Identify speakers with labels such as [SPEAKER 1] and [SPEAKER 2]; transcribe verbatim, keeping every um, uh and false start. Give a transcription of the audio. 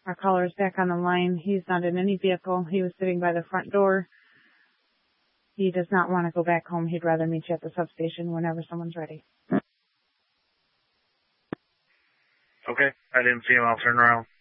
[SPEAKER 1] Our caller is back on the line. He's not in any vehicle. He was sitting by the front door. He does not want to go back home. He'd rather meet you at the substation whenever someone's ready.
[SPEAKER 2] Okay, I didn't see him. I'll turn around.